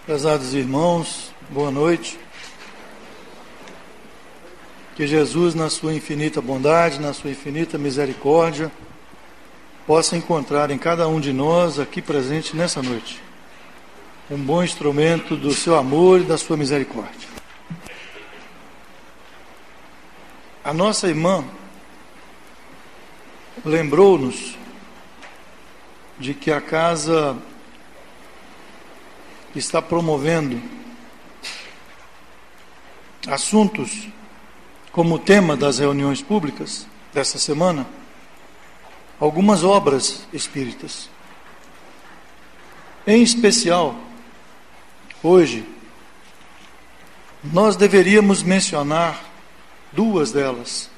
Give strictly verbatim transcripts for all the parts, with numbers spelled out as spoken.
Prezados irmãos, boa noite. Que Jesus, na sua infinita bondade, na sua infinita misericórdia, possa encontrar em cada um de nós aqui presente nessa noite um bom instrumento do seu amor e da sua misericórdia. A nossa irmã lembrou-nos de que a casa está promovendo assuntos como tema das reuniões públicas desta semana, algumas obras espíritas. Em especial, hoje, nós deveríamos mencionar duas delas,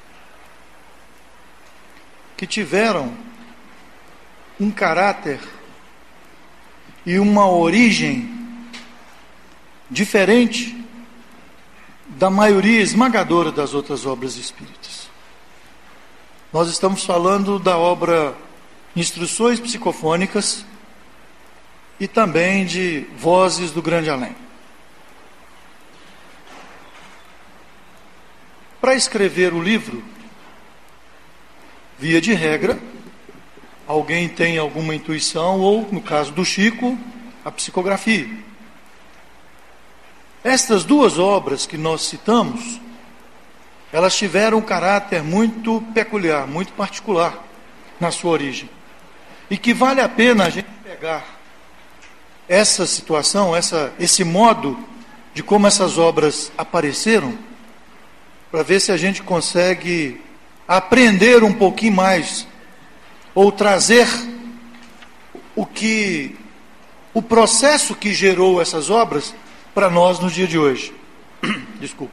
que tiveram um caráter e uma origem diferente da maioria esmagadora das outras obras espíritas. Nós estamos falando da obra Instruções Psicofônicas e também de Vozes do Grande Além. Para escrever o livro, via de regra, alguém tem alguma intuição, ou, no caso do Chico, a psicografia. Estas duas obras que nós citamos, elas tiveram um caráter muito peculiar, muito particular na sua origem. E que vale a pena a gente pegar essa situação, essa, esse modo de como essas obras apareceram, para ver se a gente consegue aprender um pouquinho mais, ou trazer o que, o processo que gerou essas obras para nós no dia de hoje. Desculpa.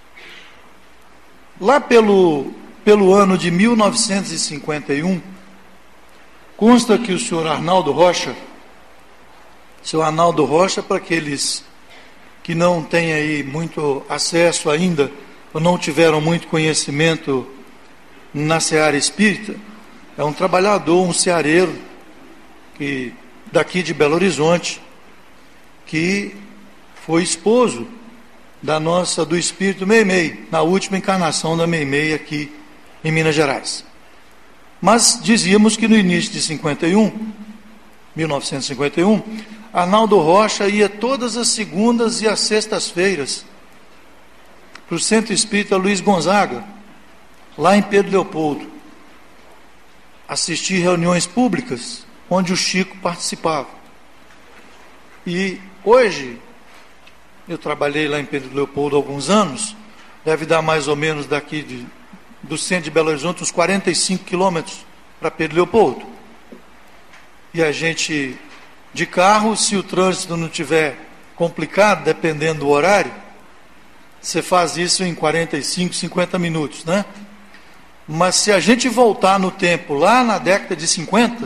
Lá pelo, pelo ano de mil novecentos e cinquenta e um, consta que o senhor Arnaldo Rocha, senhor Arnaldo Rocha, para aqueles que não têm aí muito acesso ainda, ou não tiveram muito conhecimento na seara espírita, é um trabalhador, um ceareiro, que, daqui de Belo Horizonte, que foi esposo da nossa, do espírito Meimei, na última encarnação da Meimei aqui em Minas Gerais. Mas dizíamos que no início de cinquenta e um, mil novecentos e cinquenta e um, Arnaldo Rocha ia todas as segundas e as sextas-feiras para o Centro Espírita Luiz Gonzaga, lá em Pedro Leopoldo, assistir reuniões públicas onde o Chico participava. E hoje, eu trabalhei lá em Pedro Leopoldo há alguns anos, deve dar mais ou menos daqui de, do centro de Belo Horizonte uns quarenta e cinco quilômetros para Pedro Leopoldo. E a gente, de carro, se o trânsito não tiver complicado, dependendo do horário, você faz isso em quarenta e cinco, cinquenta minutos, né? Mas se a gente voltar no tempo, lá na década de cinquenta,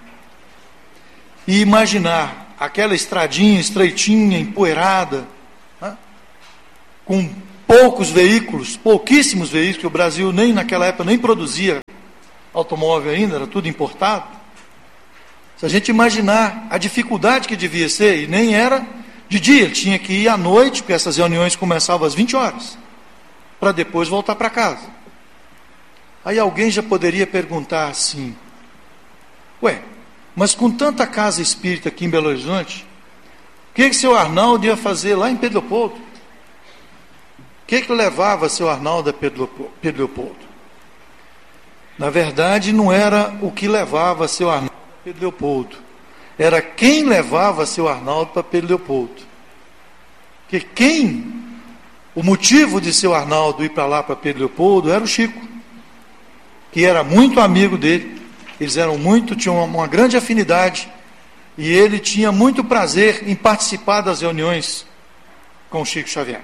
e imaginar aquela estradinha estreitinha, empoeirada, né? Com poucos veículos, pouquíssimos veículos, que o Brasil nem naquela época nem produzia automóvel ainda, era tudo importado. Se a gente imaginar a dificuldade que devia ser, e nem era de dia, tinha que ir à noite, porque essas reuniões começavam às vinte horas, para depois voltar para casa. Aí alguém já poderia perguntar assim, ué, mas com tanta casa espírita aqui em Belo Horizonte, o que que seu Arnaldo ia fazer lá em Pedro Leopoldo? O que que levava seu Arnaldo a Pedro Leopoldo? Na verdade, não era o que levava seu Arnaldo a Pedro Leopoldo, era quem levava seu Arnaldo para Pedro Leopoldo. Porque quem, o motivo de seu Arnaldo ir para lá, para Pedro Leopoldo, era o Chico, que era muito amigo dele. Eles eram muito, tinham uma, uma grande afinidade, e ele tinha muito prazer em participar das reuniões com o Chico Xavier.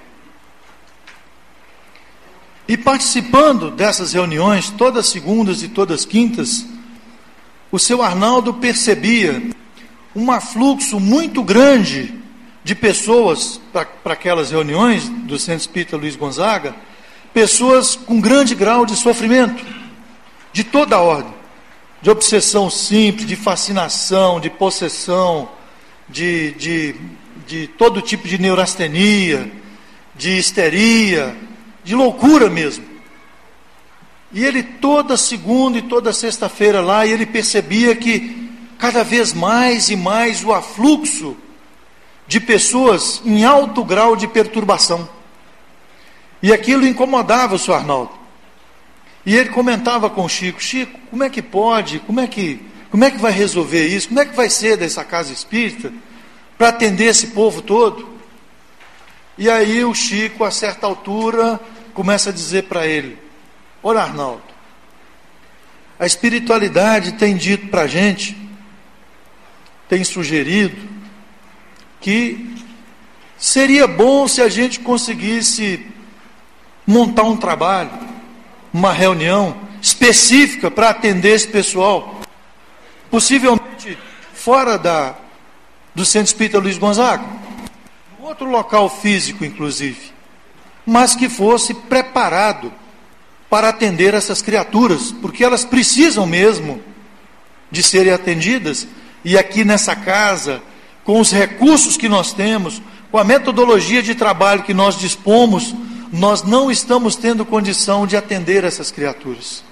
E participando dessas reuniões, todas segundas e todas quintas, o seu Arnaldo percebia um afluxo muito grande de pessoas para aquelas reuniões do Centro Espírita Luiz Gonzaga, pessoas com grande grau de sofrimento, de toda a ordem, de obsessão simples, de fascinação, de possessão, de, de de todo tipo de neurastenia, de histeria, de loucura mesmo. E ele toda segunda e toda sexta-feira lá, e ele percebia que cada vez mais e mais o afluxo de pessoas em alto grau de perturbação. E aquilo incomodava o senhor Arnaldo. E ele comentava com o Chico: Chico, como é que pode, como é que, como é que vai resolver isso? Como é que vai ser dessa casa espírita para atender esse povo todo? E aí o Chico, a certa altura, começa a dizer para ele: olha, Arnaldo, a espiritualidade tem dito para a gente, tem sugerido, que seria bom se a gente conseguisse montar um trabalho, uma reunião específica para atender esse pessoal, possivelmente fora da, do Centro Espírita Luiz Gonzaga, outro local físico inclusive, mas que fosse preparado para atender essas criaturas, porque elas precisam mesmo de serem atendidas. E aqui nessa casa, com os recursos que nós temos, com a metodologia de trabalho que nós dispomos, nós não estamos tendo condição de atender essas criaturas.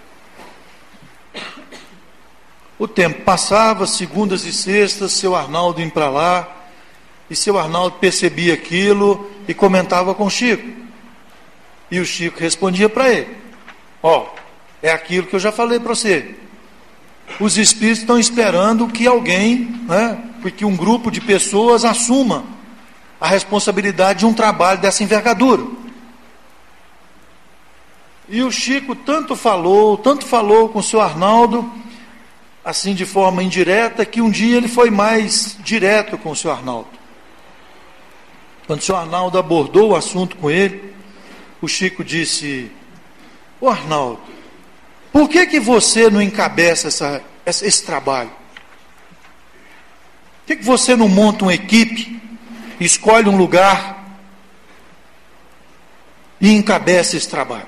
O tempo passava, segundas e sextas, seu Arnaldo indo para lá, e seu Arnaldo percebia aquilo e comentava com o Chico. E o Chico respondia para ele: ó, é aquilo que eu já falei para você. Os espíritos estão esperando que alguém, né, porque um grupo de pessoas assuma a responsabilidade de um trabalho dessa envergadura. E o Chico tanto falou, tanto falou com o senhor Arnaldo, assim de forma indireta, que um dia ele foi mais direto com o senhor Arnaldo. Quando o senhor Arnaldo abordou o assunto com ele, o Chico disse: ô Arnaldo, por que que você não encabeça essa, essa, esse trabalho? Por que que você não monta uma equipe, escolhe um lugar e encabeça esse trabalho?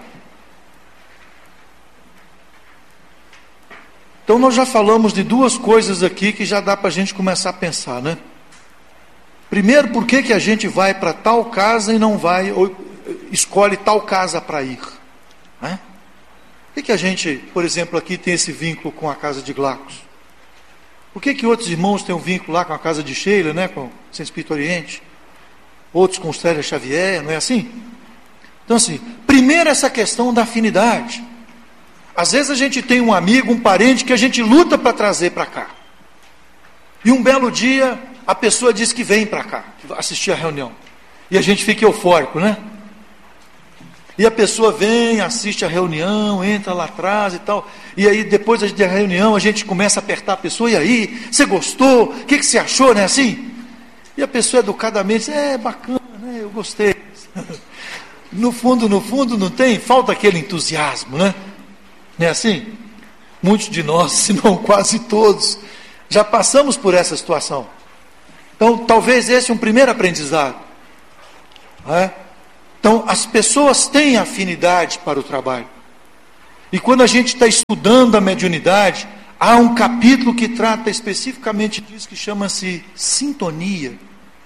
Então nós já falamos de duas coisas aqui que já dá para a gente começar a pensar, né? Primeiro, por que que a gente vai para tal casa e não vai, ou escolhe tal casa para ir? Né? Por que que a gente, por exemplo, aqui tem esse vínculo com a casa de Glacos? Por que que outros irmãos têm um vínculo lá com a casa de Sheila, né, com o Centro Espírita Oriente? Outros com Célia Xavier, não é assim? Então assim, primeiro essa questão da afinidade. Às vezes a gente tem um amigo, um parente que a gente luta para trazer para cá. E um belo dia a pessoa diz que vem para cá, assistir a reunião. E a gente fica eufórico, né? E a pessoa vem, assiste a reunião, entra lá atrás e tal. E aí depois da reunião a gente começa a apertar a pessoa: e aí, você gostou? O que que você achou, né? Assim? E a pessoa educadamente diz: é bacana, né? Eu gostei. No fundo, no fundo não tem, falta aquele entusiasmo, né? Não é assim? Muitos de nós, se não quase todos, já passamos por essa situação. Então, talvez esse é um primeiro aprendizado. Não é? Então, as pessoas têm afinidade para o trabalho. E quando a gente está estudando a mediunidade, há um capítulo que trata especificamente disso, que chama-se sintonia.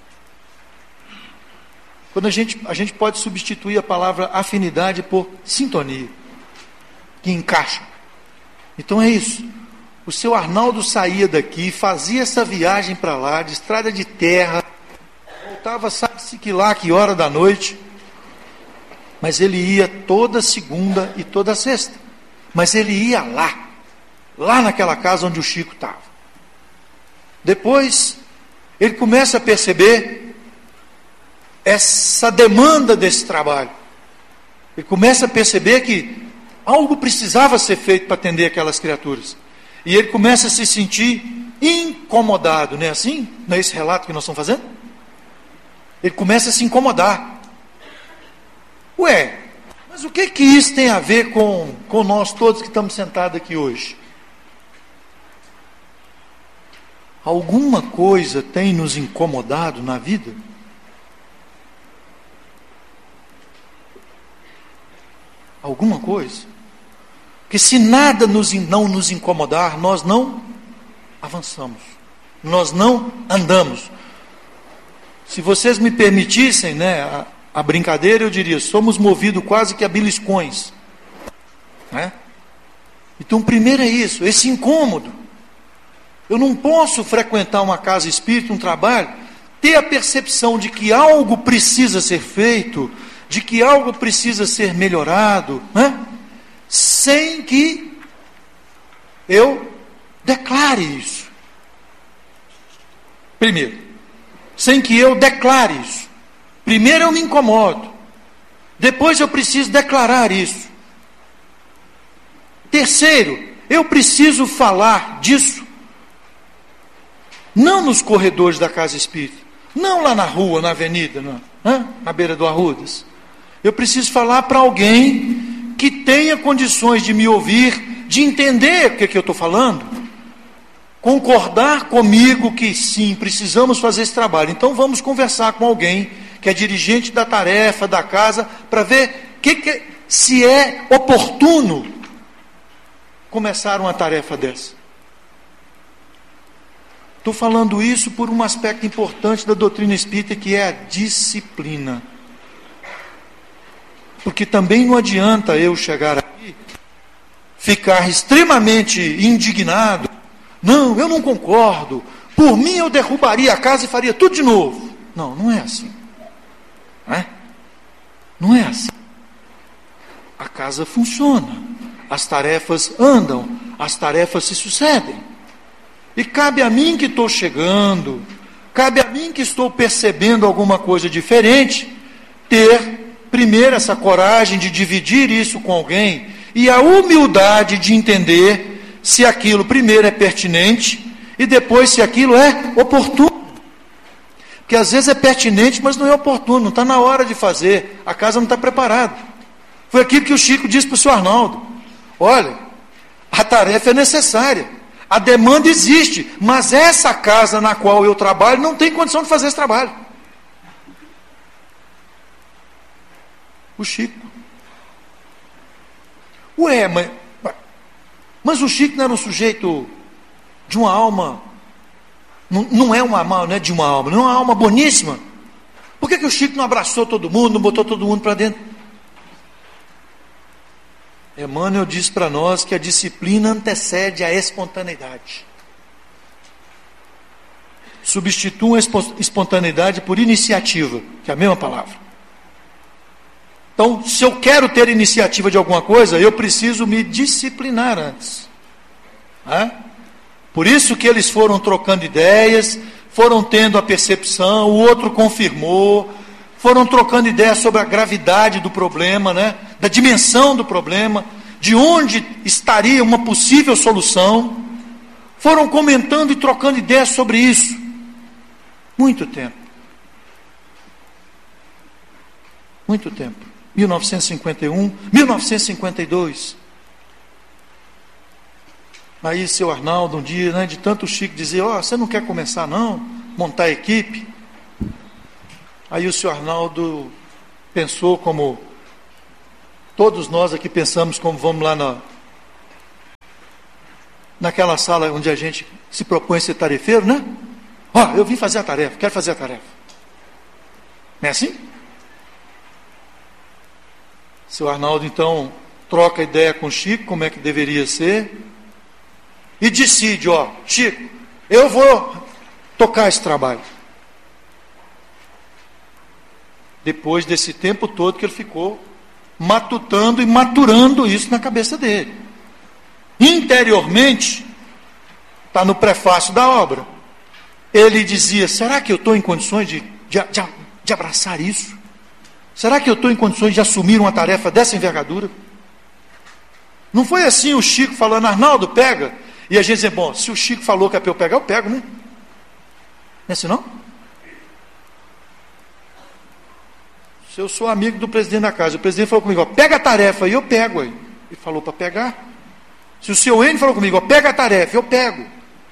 Quando a gente, a gente pode substituir a palavra afinidade por sintonia, que encaixa. Então é isso. O seu Arnaldo saía daqui, fazia essa viagem para lá, de estrada de terra, voltava, sabe-se que lá, que hora da noite, mas ele ia toda segunda e toda sexta. Mas ele ia lá, lá naquela casa onde o Chico estava. Depois, ele começa a perceber essa demanda desse trabalho. Ele começa a perceber que algo precisava ser feito para atender aquelas criaturas. E ele começa a se sentir incomodado, não é assim? Não é esse relato que nós estamos fazendo? Ele começa a se incomodar. Ué, mas o que que isso tem a ver com, com nós todos que estamos sentados aqui hoje? Alguma coisa tem nos incomodado na vida? Alguma coisa? Porque se nada nos, não nos incomodar, nós não avançamos, nós não andamos. Se vocês me permitissem, né, a, a brincadeira, eu diria, somos movidos quase que a beliscões. Né? Então, primeiro é isso, esse incômodo. Eu não posso frequentar uma casa espírita, um trabalho, ter a percepção de que algo precisa ser feito, de que algo precisa ser melhorado, né? Sem que eu declare isso. Primeiro, sem que eu declare isso. Primeiro eu me incomodo, depois eu preciso declarar isso. Terceiro, eu preciso falar disso, não nos corredores da casa espírita, não lá na rua, na avenida, na, né? na beira do Arrudas. Eu preciso falar para alguém que tenha condições de me ouvir, de entender o que, que eu estou falando, concordar comigo que sim, precisamos fazer esse trabalho. Então vamos conversar com alguém que é dirigente da tarefa, da casa, para ver que que, se é oportuno começar uma tarefa dessa. Estou falando isso por um aspecto importante da doutrina espírita, que é a disciplina. Porque também não adianta eu chegar aqui, ficar extremamente indignado. Não, eu não concordo. Por mim eu derrubaria a casa e faria tudo de novo. Não, não é assim. Não é, não é assim. A casa funciona. As tarefas andam. As tarefas se sucedem. E cabe a mim que estou chegando, cabe a mim que estou percebendo alguma coisa diferente, ter primeiro essa coragem de dividir isso com alguém e a humildade de entender se aquilo primeiro é pertinente e depois se aquilo é oportuno. Porque às vezes é pertinente, mas não é oportuno, não está na hora de fazer, a casa não está preparada. Foi aquilo que o Chico disse para o senhor Arnaldo: olha, a tarefa é necessária. A demanda existe, mas essa casa na qual eu trabalho não tem condição de fazer esse trabalho. O Chico. Ué, mas, mas o Chico não era um sujeito de uma alma, não, não é uma alma, não é de uma alma, não é uma alma boníssima. Por que, que o Chico não abraçou todo mundo, não botou todo mundo para dentro? Emmanuel diz para nós que a disciplina antecede a espontaneidade. Substitua a espontaneidade por iniciativa, que é a mesma palavra. Então, se eu quero ter iniciativa de alguma coisa, eu preciso me disciplinar antes. É? Por isso que eles foram trocando ideias, foram tendo a percepção, o outro confirmou, foram trocando ideias sobre a gravidade do problema, né? Da dimensão do problema, de onde estaria uma possível solução. Foram comentando e trocando ideias sobre isso. Muito tempo. Muito tempo. mil novecentos e cinquenta e um, mil novecentos e cinquenta e dois. Aí seu Arnaldo, um dia, né, de tanto Chico dizer: ó, oh, você não quer começar não? Montar a equipe? Aí o senhor Arnaldo pensou como todos nós aqui pensamos, como vamos lá na, naquela sala onde a gente se propõe a ser tarefeiro, né? Ó, oh, eu vim fazer a tarefa, quero fazer a tarefa. Não é assim? Seu Arnaldo então troca ideia com o Chico, como é que deveria ser, e decide: ó, Chico, eu vou tocar esse trabalho. Depois desse tempo todo que ele ficou matutando e maturando isso na cabeça dele. Interiormente, está no prefácio da obra, ele dizia: será que eu estou em condições de, de, de, de abraçar isso? Será que eu estou em condições de assumir uma tarefa dessa envergadura? Não foi assim o Chico falando: Arnaldo, pega. E a gente dizia: bom, se o Chico falou que é para eu pegar, eu pego, né? Não é assim não? Se eu sou amigo do presidente da casa, o presidente falou comigo: ó, pega a tarefa, e eu pego. Aí. Ele falou para pegar. Se o seu N falou comigo: ó, pega a tarefa, eu pego.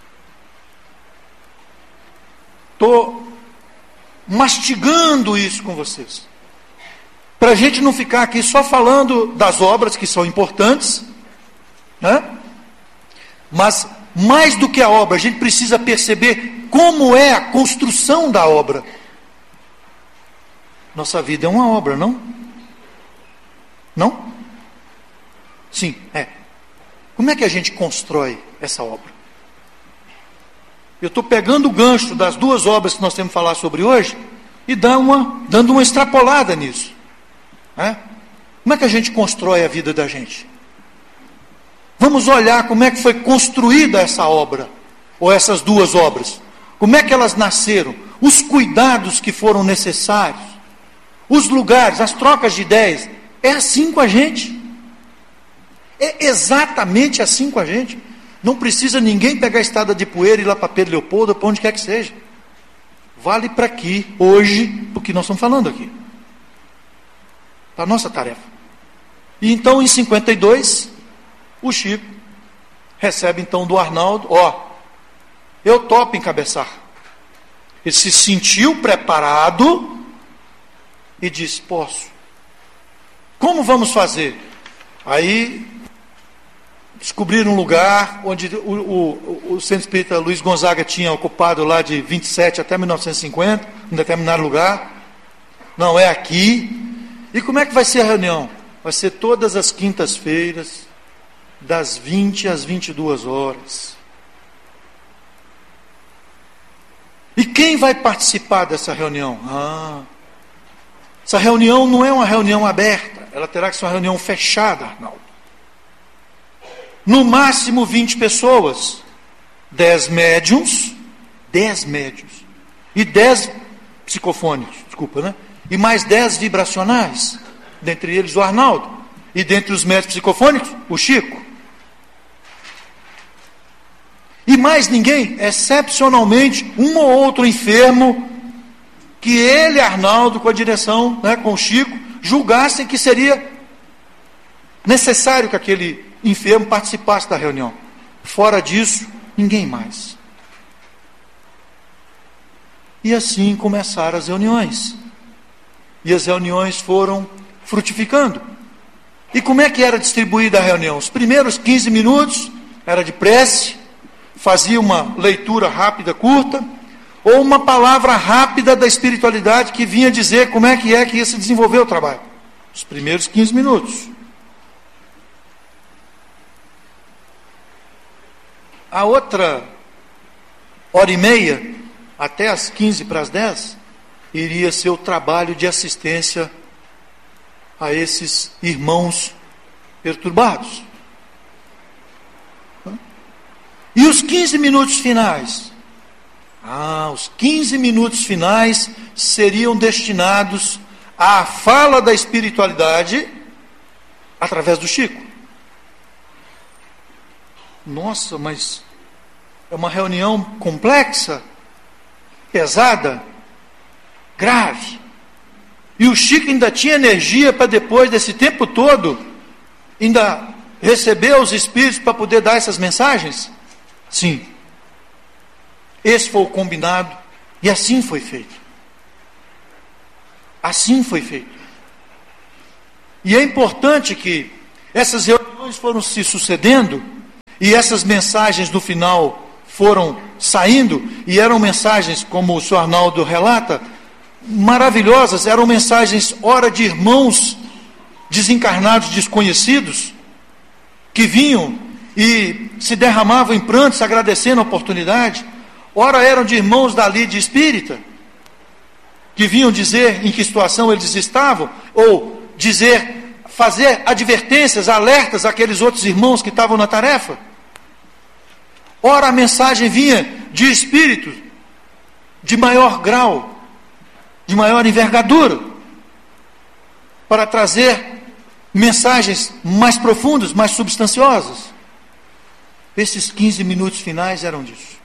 Estou mastigando isso com vocês, para a gente não ficar aqui só falando das obras que são importantes, né? Mas mais do que a obra, a gente precisa perceber como é a construção da obra. Nossa vida é uma obra, não? Não? Sim, é. Como é que a gente constrói essa obra? Eu estou pegando o gancho das duas obras que nós temos que falar sobre hoje e dando uma, dando uma extrapolada nisso. É? Como é que a gente constrói a vida da gente? Vamos olhar como é que foi construída essa obra, ou essas duas obras. Como é que elas nasceram? Os cuidados que foram necessários. Os lugares, as trocas de ideias. É assim com a gente. É exatamente assim com a gente. Não precisa ninguém pegar a estrada de poeira e ir lá para Pedro Leopoldo, para onde quer que seja. Vale para aqui, hoje, o que nós estamos falando aqui. Para a nossa tarefa. E então, em cinquenta e dois, o Chico recebe então do Arnaldo, ó, eu topo encabeçar. Ele se sentiu preparado e disse, posso. Como vamos fazer? Aí descobriram um lugar onde o, o, o Centro Espírita Luiz Gonzaga tinha ocupado lá de vinte e sete até mil novecentos e cinquenta, um determinado lugar. Não, é aqui. E como é que vai ser a reunião? Vai ser todas as quintas-feiras, das vinte às vinte e duas horas. E quem vai participar dessa reunião? Ah, essa reunião não é uma reunião aberta, ela terá que ser uma reunião fechada, Arnaldo. No máximo vinte pessoas, dez médiums, dez médiums, e dez psicofônicos, desculpa, né? E mais dez vibracionais, dentre eles o Arnaldo, e dentre os médiums psicofônicos, o Chico. E mais ninguém, excepcionalmente, um ou outro enfermo, que ele, Arnaldo, com a direção, né, com o Chico, julgassem que seria necessário que aquele enfermo participasse da reunião. Fora disso, ninguém mais. E assim começaram as reuniões. E as reuniões foram frutificando. E como é que era distribuída a reunião? Os primeiros quinze minutos era de prece, fazia uma leitura rápida, curta, ou uma palavra rápida da espiritualidade que vinha dizer como é que é que ia se desenvolver o trabalho. Os primeiros quinze minutos. A outra hora e meia, até as quinze para as dez, iria ser o trabalho de assistência a esses irmãos perturbados. E os quinze minutos finais? Ah, os quinze minutos finais seriam destinados à fala da espiritualidade através do Chico. Nossa, mas é uma reunião complexa, pesada, grave. E o Chico ainda tinha energia para depois desse tempo todo, ainda receber os espíritos para poder dar essas mensagens? Sim. Esse foi o combinado e assim foi feito. Assim foi feito. E é importante que essas reuniões foram se sucedendo e essas mensagens no final foram saindo, e eram mensagens, como o senhor Arnaldo relata, maravilhosas, eram mensagens, ora de irmãos desencarnados, desconhecidos, que vinham e se derramavam em prantos, agradecendo a oportunidade, ora eram de irmãos da lide espírita, que vinham dizer em que situação eles estavam, ou dizer, fazer advertências, alertas àqueles outros irmãos que estavam na tarefa. Ora a mensagem vinha de espíritos de maior grau, de maior envergadura, para trazer mensagens mais profundas, mais substanciosas. Esses quinze minutos finais eram disso.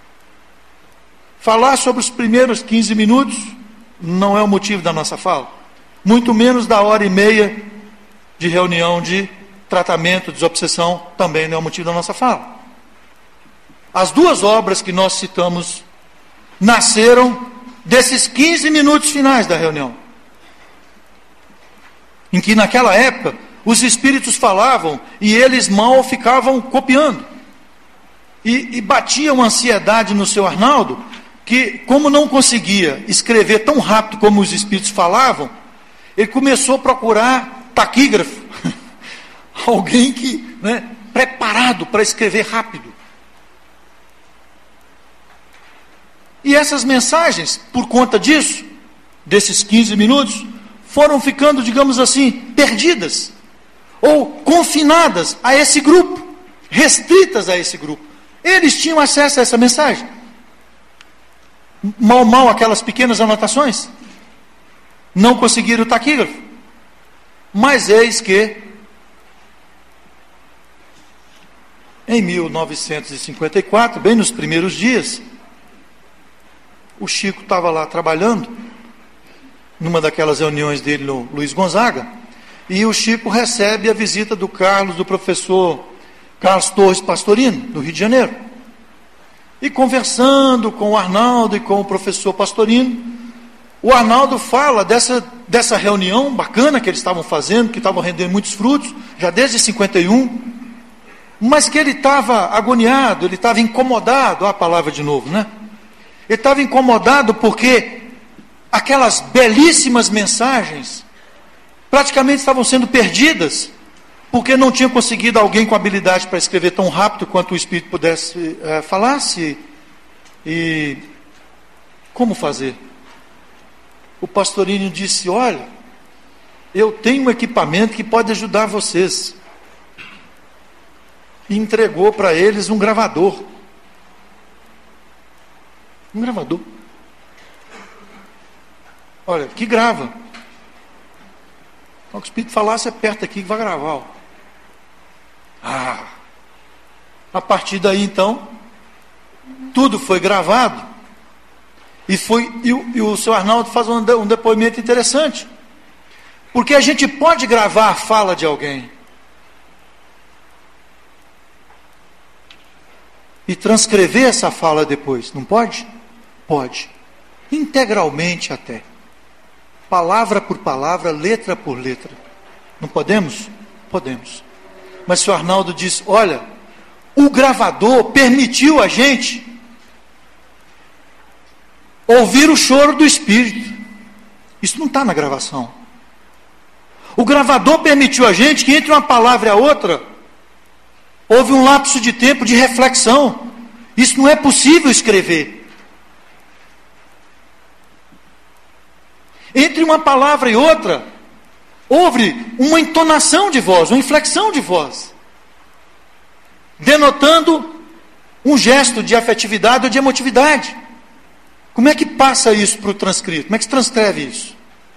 Falar sobre os primeiros quinze minutos não é o motivo da nossa fala, muito menos da hora e meia de reunião de tratamento, desobsessão, também não é o motivo da nossa fala. As duas obras que nós citamos nasceram desses quinze minutos finais da reunião, em que naquela época os espíritos falavam e eles mal ficavam copiando, e, e batiam ansiedade no seu Arnaldo, que, como não conseguia escrever tão rápido como os espíritos falavam, ele começou a procurar taquígrafo, alguém que, né, preparado para escrever rápido. E essas mensagens, por conta disso, desses quinze minutos, foram ficando, digamos assim, perdidas, ou confinadas a esse grupo, restritas a esse grupo. Eles tinham acesso a essa mensagem. Mal, mal, aquelas pequenas anotações. Não conseguiram o taquígrafo. Mas eis que, em mil novecentos e cinquenta e quatro, bem nos primeiros dias, o Chico estava lá trabalhando, numa daquelas reuniões dele no Luiz Gonzaga, e o Chico recebe a visita do Carlos, do professor Carlos Torres Pastorino, do Rio de Janeiro. E conversando com o Arnaldo e com o professor Pastorino, o Arnaldo fala dessa, dessa reunião bacana que eles estavam fazendo, que estavam rendendo muitos frutos, já desde cinquenta e um, mas que ele estava agoniado, ele estava incomodado, olha a palavra de novo, né? Ele estava incomodado porque aquelas belíssimas mensagens praticamente estavam sendo perdidas, porque não tinha conseguido alguém com habilidade para escrever tão rápido quanto o Espírito pudesse é, falasse. E como fazer? O Pastorino disse: olha, eu tenho um equipamento que pode ajudar vocês. E entregou para eles um gravador. Um gravador. Olha, que grava. Então, o Espírito falar, você aperta aqui que vai gravar. Ó. Ah! A partir daí, então, tudo foi gravado. E, foi, e, o, e o seu Arnaldo faz um, um depoimento interessante. Porque a gente pode gravar a fala de alguém e transcrever essa fala depois, não pode? Pode. Integralmente até. Palavra por palavra, letra por letra. Não podemos? Podemos. Mas o senhor Arnaldo diz: olha, o gravador permitiu a gente ouvir o choro do Espírito. Isso não está na gravação. O gravador permitiu a gente que entre uma palavra e a outra houve um lapso de tempo de reflexão. Isso não é possível escrever. Entre uma palavra e outra, houve uma entonação de voz, uma inflexão de voz, denotando um gesto de afetividade ou de emotividade. Como é que passa isso para o transcrito? Como é que se transcreve isso?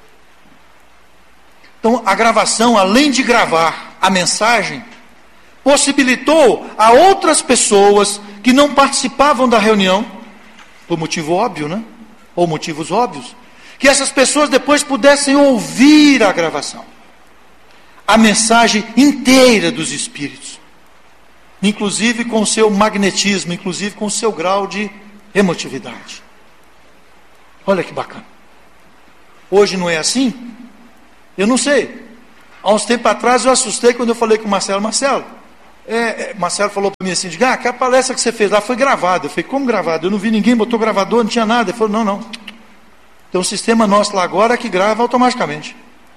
Então, a gravação, além de gravar a mensagem, possibilitou a outras pessoas que não participavam da reunião, por motivo óbvio, né? Ou motivos óbvios, que essas pessoas depois pudessem ouvir a gravação, a mensagem inteira dos Espíritos, inclusive com o seu magnetismo, inclusive com o seu grau de emotividade. Olha que bacana. Hoje não é assim? Eu não sei. Há uns tempos atrás eu assustei quando eu falei com o Marcelo. Marcelo, é, é, Marcelo falou para mim assim, diga, ah, aquela palestra que você fez lá foi gravada. Eu falei, como gravada? Eu não vi ninguém, botou gravador, não tinha nada. Ele falou, não, não. Tem um sistema nosso lá agora que grava automaticamente.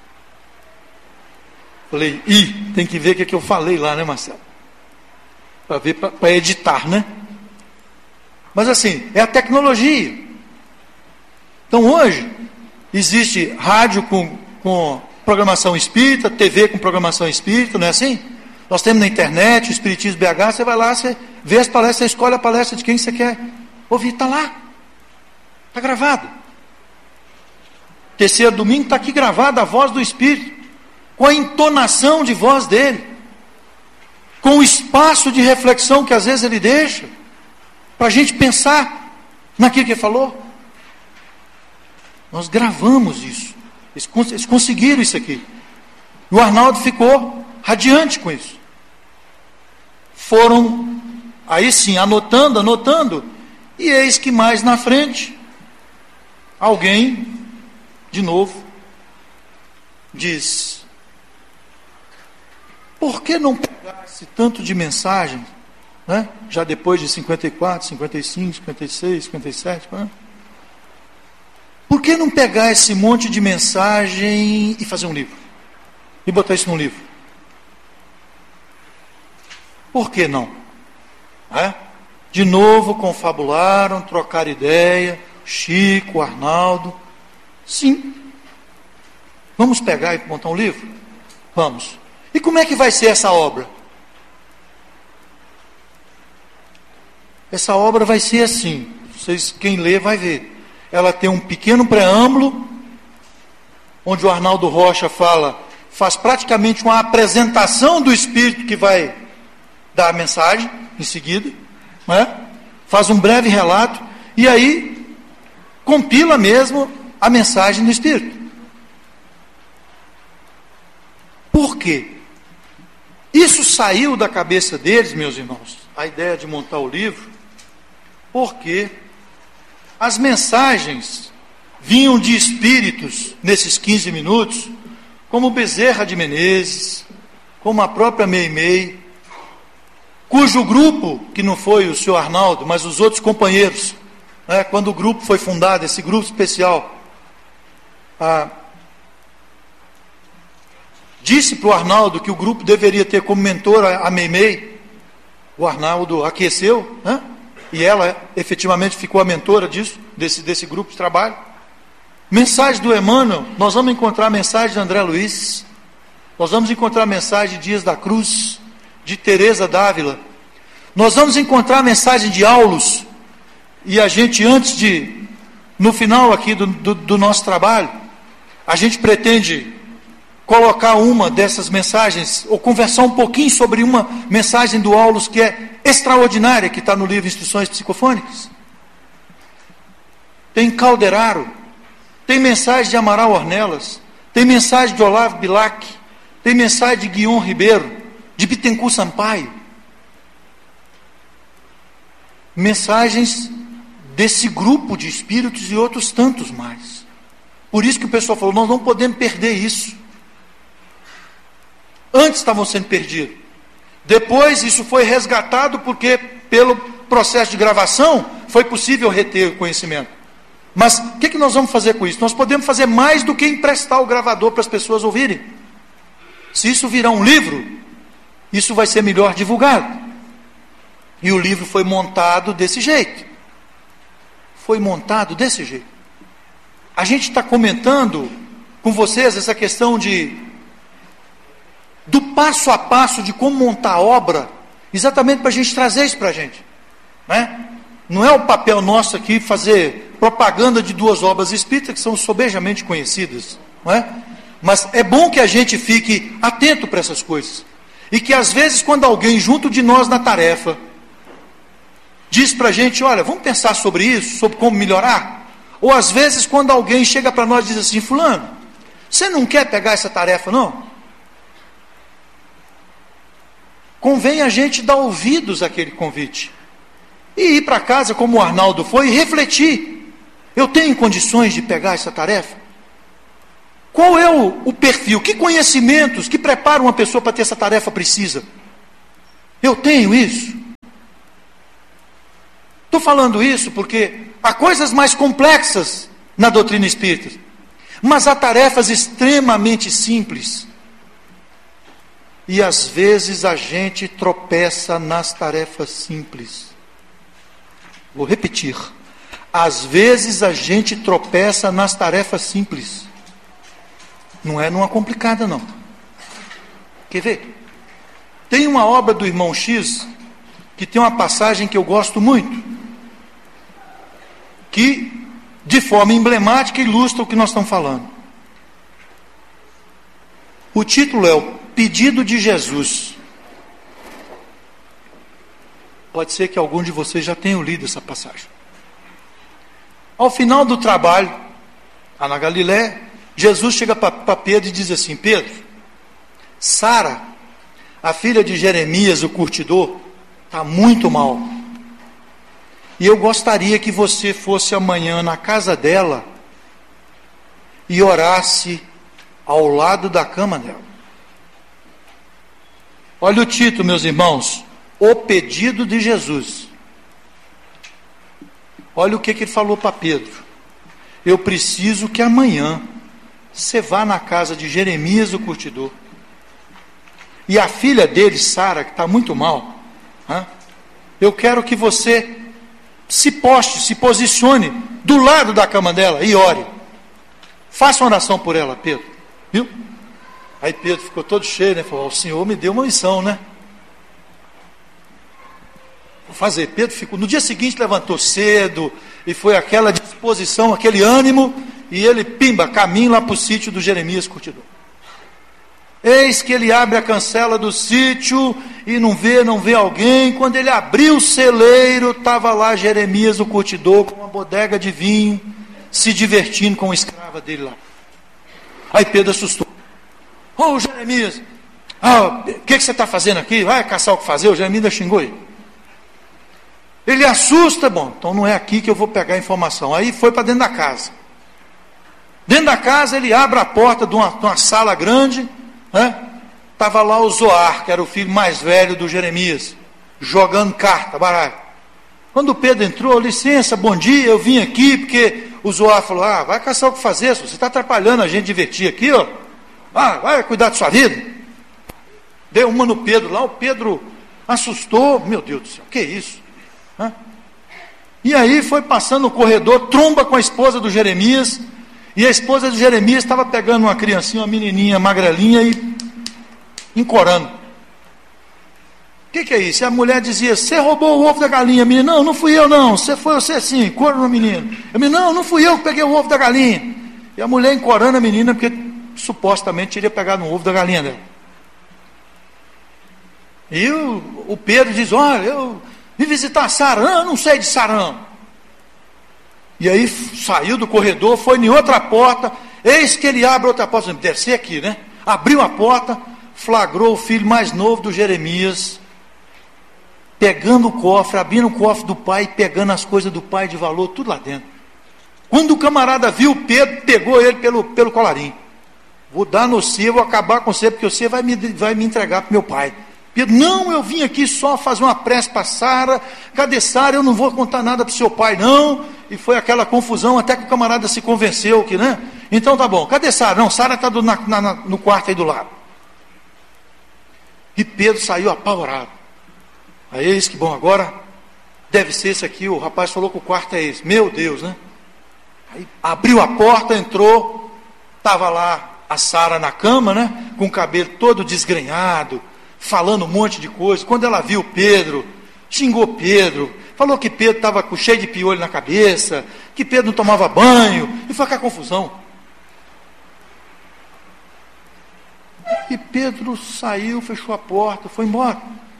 Falei, ih, tem que ver o que, é que eu falei lá, né, Marcelo? Para ver, para editar, né? Mas assim, é a tecnologia. Então hoje, existe rádio com, com programação espírita, T V com programação espírita, não é assim? Nós temos na internet, o Espiritismo B H, você vai lá, você vê as palestras, você escolhe a palestra de quem você quer ouvir, está lá. Está gravado. Terceiro domingo está aqui gravada a voz do Espírito, com a entonação de voz dele, com o espaço de reflexão que às vezes ele deixa, para a gente pensar naquilo que ele falou. Nós gravamos isso, eles, eles conseguiram isso aqui. E o Arnaldo ficou radiante com isso. Foram, aí sim, anotando, anotando, e eis que mais na frente, alguém, de novo, diz, por que não pegar esse tanto de mensagem, né? Já depois de cinquenta e quatro, cinquenta e cinco, cinquenta e seis, cinquenta e sete, né? Por que não pegar esse monte de mensagem e fazer um livro? E botar isso num livro? Por que não? É? De novo confabularam, trocaram ideia, Chico, Arnaldo. Sim. Vamos pegar e montar um livro? Vamos. E como é que vai ser essa obra? Essa obra vai ser assim. Vocês, quem lê vai ver. Ela tem um pequeno preâmbulo, onde o Arnaldo Rocha fala, faz praticamente uma apresentação do Espírito que vai dar a mensagem em seguida, não é? Faz um breve relato, e aí compila mesmo a mensagem do Espírito. Por quê? Isso saiu da cabeça deles, meus irmãos, a ideia de montar o livro, porque as mensagens vinham de espíritos nesses quinze minutos, como Bezerra de Menezes, como a própria Meimei, cujo grupo, que não foi o senhor Arnaldo, mas os outros companheiros, né, quando o grupo foi fundado, esse grupo especial, ah, disse para o Arnaldo que o grupo deveria ter como mentor a, a Meimei. O Arnaldo aqueceu, né? E ela efetivamente ficou a mentora disso, desse, desse grupo de trabalho. Mensagem do Emmanuel, nós vamos encontrar a mensagem de André Luiz, nós vamos encontrar a mensagem de Dias da Cruz, de Teresa d'Ávila, nós vamos encontrar a mensagem de Aulus, e a gente antes de, no final aqui do, do, do nosso trabalho, a gente pretende colocar uma dessas mensagens, ou conversar um pouquinho sobre uma mensagem do Aulus que é extraordinária, que está no livro Instruções Psicofônicas. Tem Calderaro, tem mensagem de Amaral Ornelas, tem mensagem de Olavo Bilac, tem mensagem de Guion Ribeiro, de Bittencourt Sampaio. Mensagens desse grupo de espíritos e outros tantos mais. Por isso que o pessoal falou, nós não podemos perder isso. Antes estavam sendo perdidos. Depois isso foi resgatado porque pelo processo de gravação foi possível reter o conhecimento. Mas o que, que nós vamos fazer com isso? Nós podemos fazer mais do que emprestar o gravador para as pessoas ouvirem. Se isso virar um livro, isso vai ser melhor divulgado. E o livro foi montado desse jeito. Foi montado desse jeito. A gente está comentando com vocês essa questão de do passo a passo de como montar a obra, exatamente para a gente trazer isso para a gente, né? Não é o papel nosso aqui fazer propaganda de duas obras espíritas que são sobejamente conhecidas, não é? Mas é bom que a gente fique atento para essas coisas, e que às vezes quando alguém junto de nós na tarefa diz para a gente, olha, vamos pensar sobre isso, sobre como melhorar, ou às vezes quando alguém chega para nós e diz assim, fulano, você não quer pegar essa tarefa não? Convém a gente dar ouvidos àquele convite. E ir para casa, como o Arnaldo foi, e refletir. Eu tenho condições de pegar essa tarefa? Qual é o, o perfil? Que conhecimentos que preparam uma pessoa para ter essa tarefa precisa? Eu tenho isso? Estou falando isso porque há coisas mais complexas na doutrina espírita, mas há tarefas extremamente simples. E às vezes a gente tropeça nas tarefas simples. Vou repetir. Às vezes a gente tropeça nas tarefas simples. Não é numa complicada, não. Quer ver? Tem uma obra do irmão X que tem uma passagem que eu gosto muito, que de forma emblemática ilustra o que nós estamos falando. O título é o Pedido de Jesus. Pode ser que algum de vocês já tenham lido essa passagem. Ao final do trabalho, lá na Galiléia, Jesus chega para Pedro e diz assim, Pedro, Sara, a filha de Jeremias, o curtidor, está muito mal. E eu gostaria que você fosse amanhã na casa dela e orasse ao lado da cama dela. Olha o título, meus irmãos, O Pedido de Jesus. Olha o que, que ele falou para Pedro. eu preciso que amanhã você vá na casa de Jeremias, o curtidor, e a filha dele, Sara, que está muito mal, hein? Eu quero que você se poste, se posicione do lado da cama dela e ore. Faça uma oração por ela, Pedro. Viu? Aí Pedro ficou todo cheio, né? Falou, o Senhor me deu uma missão, né? Vou fazer. Pedro ficou, no dia seguinte levantou cedo, e foi aquela disposição, aquele ânimo, e ele, pimba, caminho lá para o sítio do Jeremias curtidor. Eis que ele abre a cancela do sítio, e não vê, não vê alguém. Quando ele abriu o celeiro, estava lá Jeremias, o curtidor, com uma bodega de vinho, se divertindo com a escrava dele lá. Aí Pedro assustou. Ô oh, Jeremias, ah, o que, que você está fazendo aqui? Vai caçar o que fazer? O Jeremias xingou ele. Ele assusta, bom, então não é aqui que eu vou pegar a informação. Aí foi para dentro da casa. Dentro da casa ele abre a porta de uma, de uma sala grande, né? Estava lá o Zoar, que era o filho mais velho do Jeremias, jogando carta, baralho. Quando o Pedro entrou, licença, bom dia, eu vim aqui porque o Zoar falou, ah, vai caçar o que fazer, você está atrapalhando a gente divertir aqui, ó. Ah, vai cuidar da sua vida. Deu uma no Pedro lá, o Pedro assustou, meu Deus do céu, que isso? Hã? E aí foi passando no corredor, tromba com a esposa do Jeremias, e a esposa do Jeremias estava pegando uma criancinha, uma menininha magrelinha e encorando. O que, que é isso? E a mulher dizia, você roubou o ovo da galinha. A menina, não, não fui eu não, você foi você sim, corno na menina. A menina, não, não fui eu que peguei o ovo da galinha. E a mulher encorando a menina, porque supostamente teria pegado um ovo da galinha dela. E o, o Pedro diz, olha, eu vim visitar a Sara. Não, eu não sei de Sara não. E aí saiu do corredor, foi em outra porta, eis que ele abre outra porta, deve ser aqui, né? Abriu a porta, flagrou o filho mais novo do Jeremias, pegando o cofre, abrindo o cofre do pai, pegando as coisas do pai de valor, tudo lá dentro. Quando o camarada viu Pedro, pegou ele pelo, pelo colarinho. Vou dar no você, vou acabar com você, porque você vai me, vai me entregar para meu pai. Pedro, não, eu vim aqui só fazer uma prece para Sara. Cadê Sara? Eu não vou contar nada para o seu pai, não. E foi aquela confusão, até que o camarada se convenceu que, né? Então tá bom, cadê Sara? Não, Sara está no quarto aí do lado. E Pedro saiu apavorado. Aí eis que, bom, agora deve ser esse aqui. O rapaz falou que o quarto é esse. Meu Deus, né? Aí abriu a porta, entrou, estava lá a Sara na cama, né? Com o cabelo todo desgrenhado, falando um monte de coisa. Quando ela viu Pedro, xingou Pedro, falou que Pedro estava cheio de piolho na cabeça, que Pedro não tomava banho, e foi aquela confusão. E Pedro saiu, fechou a porta, foi embora.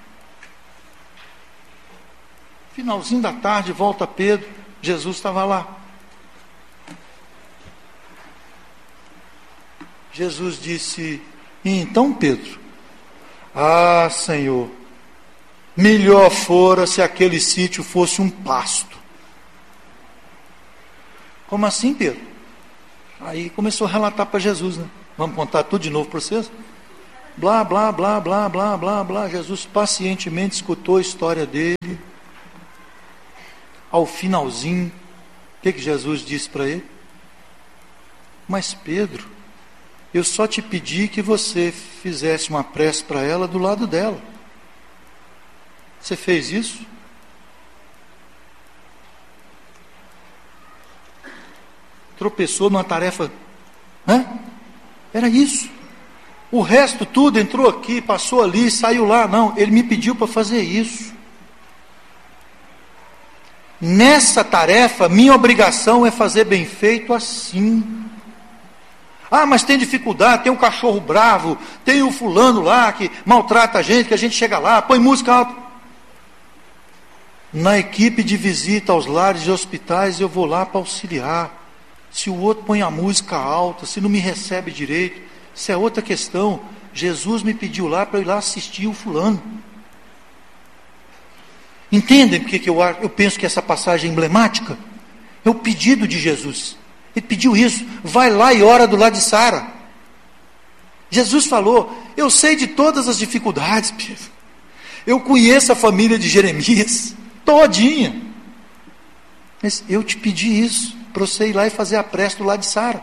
Finalzinho da tarde, volta Pedro, Jesus estava lá. Jesus disse, e então Pedro, ah Senhor, melhor fora se aquele sítio fosse um pasto. Como assim, Pedro? Aí começou a relatar para Jesus, né? Vamos contar tudo de novo para vocês? Blá, blá, blá, blá, blá, blá, blá. Jesus pacientemente escutou a história dele. Ao finalzinho, o que, que Jesus disse para ele? Mas Pedro, eu só te pedi que você fizesse uma prece para ela do lado dela. Você fez isso? Tropeçou numa tarefa, né? Era isso. O resto tudo entrou aqui, passou ali, saiu lá. Não, ele me pediu para fazer isso. Nessa tarefa, minha obrigação é fazer bem feito assim. Ah, mas tem dificuldade, tem um cachorro bravo, tem o fulano lá que maltrata a gente, que a gente chega lá, põe música alta. Na equipe de visita aos lares e hospitais, eu vou lá para auxiliar. Se o outro põe a música alta, se não me recebe direito, isso é outra questão. Jesus me pediu lá para eu ir lá assistir o fulano. Entendem por que eu, eu penso que essa passagem é emblemática? É o pedido de Jesus. Ele pediu isso, vai lá e ora do lado de Sara. Jesus falou, eu sei de todas as dificuldades, Pedro. Eu conheço a família de Jeremias, todinha. Mas eu te pedi isso. para você ir lá e fazer a prece do lado de Sara.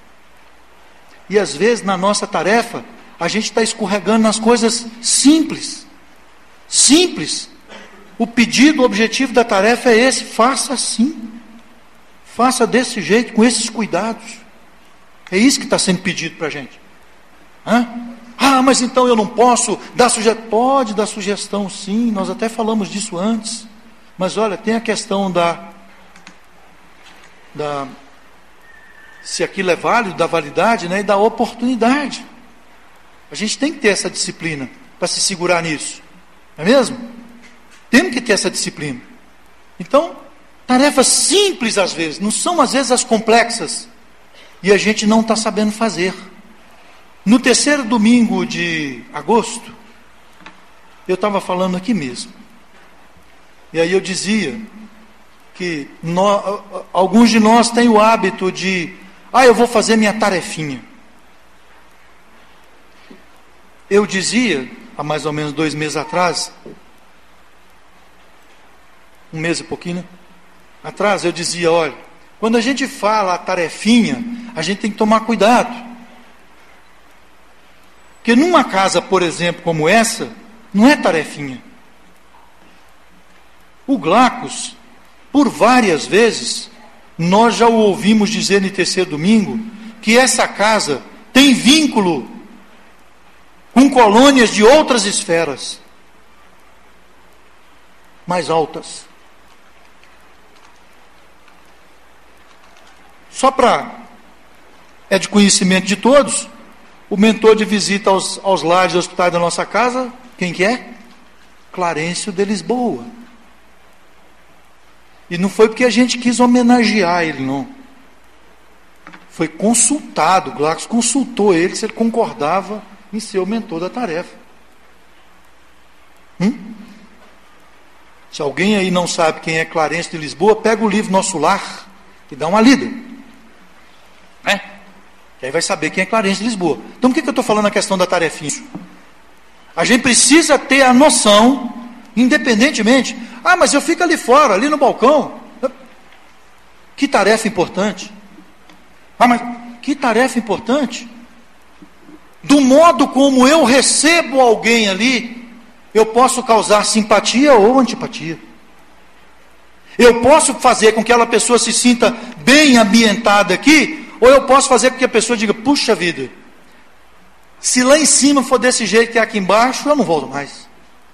E às vezes na nossa tarefa, a gente está escorregando nas coisas simples. Simples. O pedido, o objetivo da tarefa é esse: faça assim. Faça desse jeito, com esses cuidados. É isso que está sendo pedido para a gente. Hã? Ah, mas então eu não posso dar sugestão. Pode dar sugestão, sim. Nós até falamos disso antes. Mas olha, tem a questão da... da se aquilo é válido, da validade, né, e da oportunidade. A gente tem que ter essa disciplina para se segurar nisso. Não é mesmo? Temos que ter essa disciplina. Então, tarefas simples às vezes, não são às vezes as complexas. E a gente não está sabendo fazer. No terceiro domingo de agosto, eu estava falando aqui mesmo. E aí eu dizia que nós, alguns de nós têm o hábito de, ah, eu vou fazer minha tarefinha. Eu dizia, há mais ou menos dois meses atrás, um mês e pouquinho, né? Atrás, eu dizia, olha, quando a gente fala a tarefinha, a gente tem que tomar cuidado. Porque numa casa, por exemplo, como essa, não é tarefinha. O Glacos, por várias vezes, nós já o ouvimos dizer no terceiro domingo, que essa casa tem vínculo com colônias de outras esferas mais altas. Só para... é de conhecimento de todos, o mentor de visita aos, aos lares e hospitais da nossa casa, quem que é? Clarencio de Lisboa. E não foi porque a gente quis homenagear ele, não. Foi consultado, o Glacos consultou ele se ele concordava em ser o mentor da tarefa. Hum? Se alguém aí não sabe quem é Clarencio de Lisboa, pega o livro Nosso Lar e dá uma lida. É? E aí vai saber quem é Clarencio de Lisboa. Então, por que, que eu estou falando a questão da tarefinha? A gente precisa ter a noção, independentemente. Ah, mas eu fico ali fora, ali no balcão. Que tarefa importante. Ah, mas que tarefa importante. Do modo como eu recebo alguém ali, eu posso causar simpatia ou antipatia. Eu posso fazer com que aquela pessoa se sinta bem ambientada aqui, ou eu posso fazer com que a pessoa diga, puxa vida, se lá em cima for desse jeito que é aqui embaixo, eu não volto mais.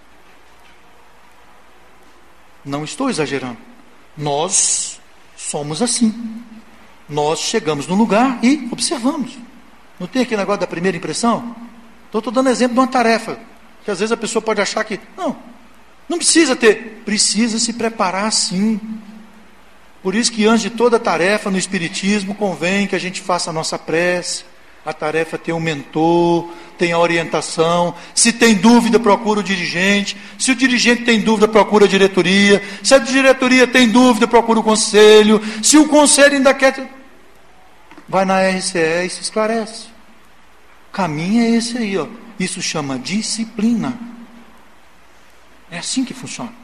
Não estou exagerando. Nós somos assim. Nós chegamos no lugar e observamos. Não tem aquele negócio da primeira impressão? Então, estou dando exemplo de uma tarefa, que às vezes a pessoa pode achar que, não, não precisa ter, precisa se preparar sim. Por isso que antes de toda tarefa no Espiritismo, convém que a gente faça a nossa prece. A tarefa tem um mentor, tem a orientação. Se tem dúvida, procura o dirigente. Se o dirigente tem dúvida, procura a diretoria. Se a diretoria tem dúvida, procura o conselho. Se o conselho ainda quer... vai na R C E e se esclarece. O caminho é esse aí, ó. Isso chama disciplina. É assim que funciona.